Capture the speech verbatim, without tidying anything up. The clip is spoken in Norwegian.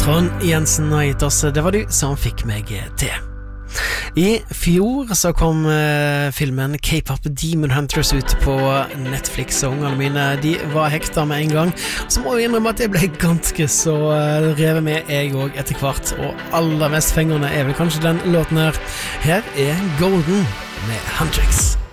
Trond Jensen har gitt oss Det var du som fikk meg til. I fjor så kom uh, filmen K-pop Demon Hunters ut på Netflix, og ungene mine de var hekta med en gang. Så må jeg innrømme at jeg ble ganske så uh, revet med jeg også etter hvert, og aller mest fengende er vel kanskje den låten her. Her er Golden med Huntrix.